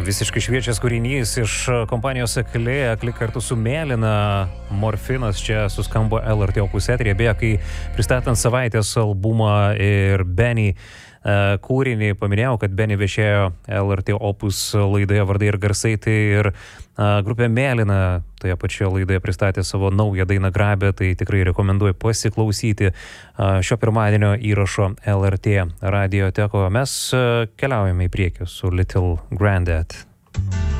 Visiškai šviečias kūrinys iš kompanijos Akli kartu su Mėlyna. Morfinas čia suskambo LRT Opus eteryje. Beje, kai pristatant savaitės albumą ir Benny kūrinį, paminėjau, kad Benny viešėjo LRT Opus laidoje Vardai ir garsai, tai ir grupė Mėlyna toje pačioje laidoje pristatė savo naują dainą Grabę, tai tikrai rekomenduoju pasiklausyti šio pirmadienio įrašo LRT radiotekoje. Mes keliaujame į priekį su Little Granddad.